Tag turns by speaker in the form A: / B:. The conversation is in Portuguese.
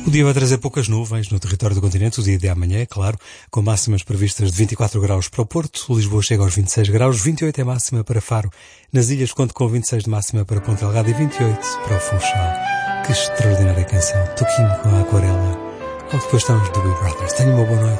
A: O dia vai trazer poucas nuvens no território do continente, o dia de amanhã, é claro, com máximas previstas de 24 graus para o Porto, Lisboa chega aos 26 graus, 28 é máxima para Faro, nas ilhas conto com 26 de máxima para Ponta Delgada e 28 para o Funchal. Que extraordinária canção, Toquinho com a Aquarela. Ou depois estamos do Big Brothers. Tenha uma boa noite.